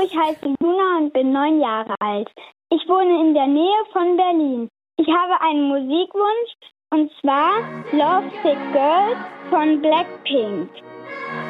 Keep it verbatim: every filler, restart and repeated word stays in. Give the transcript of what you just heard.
ich heiße Luna und bin neun Jahre alt. Ich wohne in der Nähe von Berlin. Ich habe einen Musikwunsch, und zwar Love Sick Girl von Blackpink.